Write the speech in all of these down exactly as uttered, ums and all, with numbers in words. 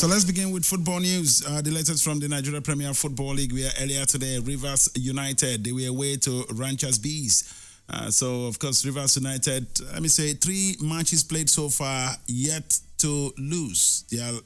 So let's begin with football news. Uh, the latest from the Nigeria Premier Football League, where earlier today, Rivers United, they were away to Ranchers Bees. Uh, so, of course, Rivers United, let me say, three matches played so far, yet to lose. They are,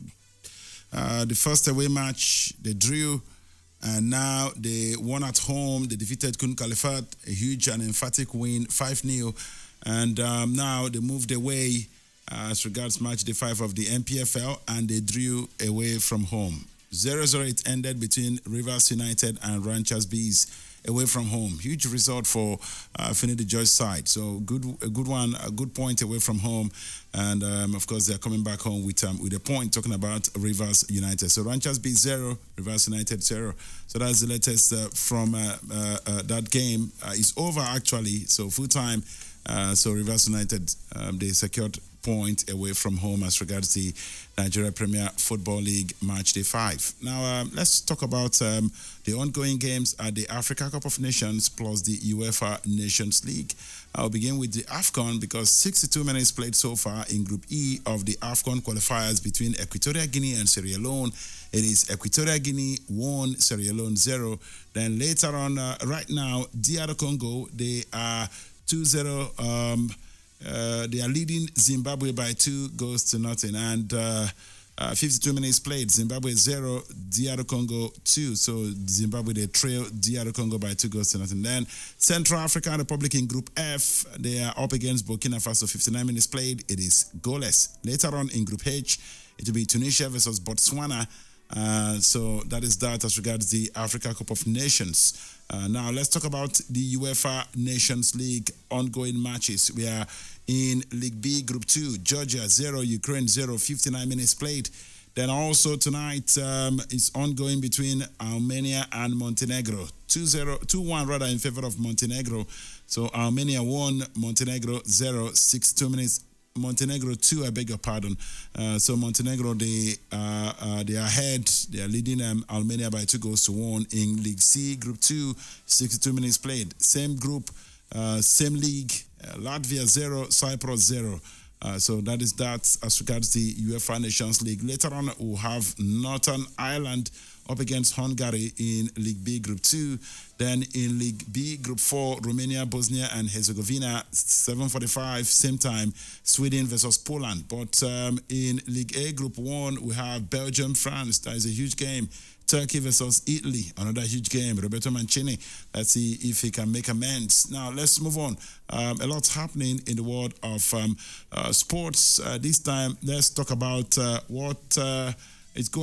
uh, the first away match, they drew, and now they won at home. They defeated Kun Khalifat, a huge and emphatic win, five nil. And um, now they moved away uh, as regards match day five of the N P F L, and they drew away from home. zero zero it ended between Rivers United and Ranchers Bees away from home. Huge result for uh, Finidi George side. So good, a good one, a good point away from home. And um, of course, they're coming back home with um, with a point, talking about Rivers United. So Ranchers Bees zero, Rivers United zero. So that's the latest uh, from uh, uh, uh, that game. Uh, it's over actually, so full time. Uh, so Rivers United, um, they secured point away from home as regards the Nigeria Premier Football League match day five. Now, um, let's talk about um, the ongoing games at the Africa Cup of Nations plus the UEFA Nations League. I'll begin with the AFCON because sixty-two minutes played so far in Group E of the AFCON qualifiers between Equatorial Guinea and Sierra Leone. It is Equatorial Guinea one, Sierra Leone zero. Then later on, uh, right now, D R Congo, they are two zero. Um, uh, they are leading Zimbabwe by two goals to nothing. And uh, uh, fifty-two minutes played, Zimbabwe zero, D R Congo two. So Zimbabwe, they trail D R Congo by two goals to nothing. Then Central African Republic in Group F, they are up against Burkina Faso, fifty-nine minutes played. It is goalless. Later on in Group H, it will be Tunisia versus Botswana. Uh, so that is that as regards the Africa Cup of Nations. Uh, now let's talk about the UEFA Nations League ongoing matches. We are in League B, Group two, Georgia zero, Ukraine zero, fifty-nine minutes played. Then also tonight um, it's ongoing between Armenia and Montenegro, two zero, two one rather in favor of Montenegro. So Armenia one, Montenegro zero, sixty-two minutes. Montenegro two, I beg your pardon. Uh, so Montenegro, they uh, uh, they are ahead. They are leading um, Armenia by two goals to one in League C, Group two, sixty-two minutes played. Same group, uh, same league. Uh, Latvia zero, Cyprus zero. Uh, so that is that as regards the UEFA Nations League. Later on, we'll have Northern Ireland up against Hungary in League B, Group two. Then in League B, Group four, Romania, Bosnia, and Herzegovina, seven forty-five, same time, Sweden versus Poland. But um, in League A, Group one, we have Belgium, France. That is a huge game. Turkey versus Italy, another huge game. Roberto Mancini, let's see if he can make amends. Now, let's move on. Um, a lot's happening in the world of um, uh, sports. Uh, this time, let's talk about uh, what uh, is going